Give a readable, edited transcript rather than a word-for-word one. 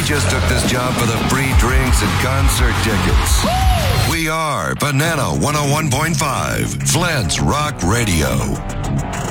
just took this job for the free drinks and concert tickets. We are Banana 101.5, Flint's Rock Radio.